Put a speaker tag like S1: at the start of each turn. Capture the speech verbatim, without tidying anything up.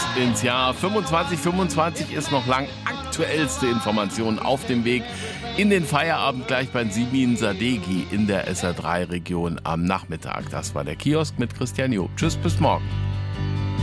S1: ins Jahr fünfundzwanzig fünfundzwanzig ist noch lang aktuellste Information auf dem Weg in den Feierabend gleich bei Simin Sadeghi in der S R drei Region am Nachmittag. Das war der Kiosk mit Christian Job. Tschüss, bis morgen.